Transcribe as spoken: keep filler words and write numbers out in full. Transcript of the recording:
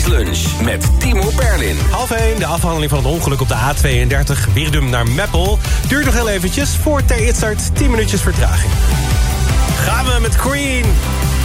Lunch met Timo Perlin. Half één, de afhandeling van het ongeluk op de A tweeëndertig. Wierdum naar Meppel. Duurt nog heel eventjes voor Ter Itzert. tien minuutjes vertraging. Gaan we met Queen.